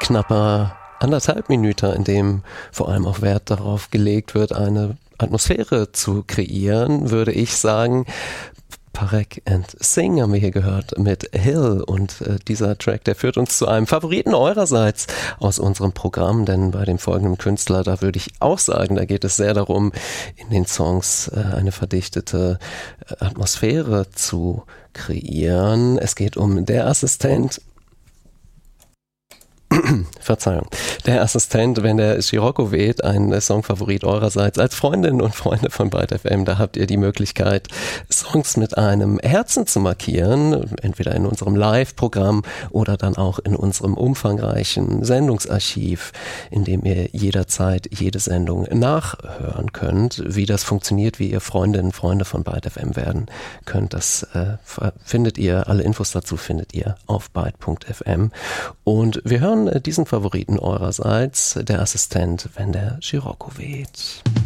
knapper 1,5 Minuten, in dem vor allem auch Wert darauf gelegt wird, eine Atmosphäre zu kreieren, würde ich sagen. Parek and Sing haben wir hier gehört mit Hill und dieser Track, der führt uns zu einem Favoriten eurerseits aus unserem Programm, denn bei dem folgenden Künstler, da würde ich auch sagen, da geht es sehr darum, in den Songs eine verdichtete Atmosphäre zu kreieren. Es geht um Der Assistent. Verzeihung. Der Assistent, wenn der Scirocco weht, ein Songfavorit eurerseits. Als Freundinnen und Freunde von Byte FM, da habt ihr die Möglichkeit, Songs mit einem Herzen zu markieren, entweder in unserem Live-Programm oder dann auch in unserem umfangreichen Sendungsarchiv, in dem ihr jederzeit jede Sendung nachhören könnt. Wie das funktioniert, wie ihr Freundinnen und Freunde von Byte FM werden könnt, das findet ihr, alle Infos dazu findet ihr auf byte.fm. Und wir hören diesen Favoriten eurerseits, Der Assistent, wenn der Scirocco weht.